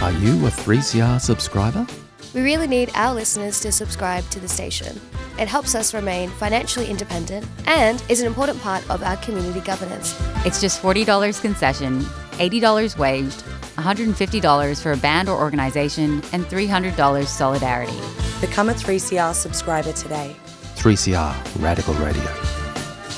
Are you a 3CR subscriber? We really need our listeners to subscribe to the station. It helps us remain financially independent and is an important part of our community governance. It's just $40 concession, $80 waived, $150 for a band or organisation, and $300 solidarity. Become a 3CR subscriber today. 3CR Radical Radio.